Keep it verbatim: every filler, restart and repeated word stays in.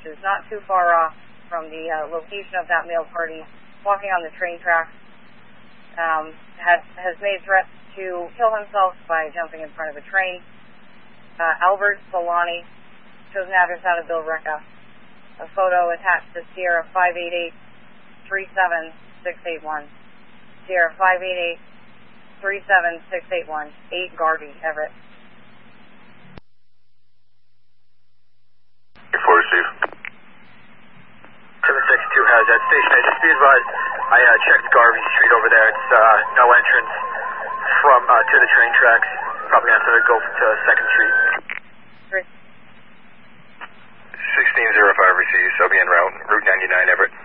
is not too far off from the uh, location of that male party, walking on the train tracks. Um, has, has made threats to kill himself by jumping in front of a train. Uh, Albert Solani shows an address out of Billerica. A photo attached to Sierra five eight eight, three seven six eight one. Sierra five eight eight, three seven six eight one. eight Garvey, Everett. four, Steve. seven six two has that station. I just be advised, I uh, checked Garvey Street over there. It's uh, no entrance from uh, to the train tracks. Probably going to have to go to second Street. sixteen oh five receives. I'll be en route. Route ninety-nine, Everett.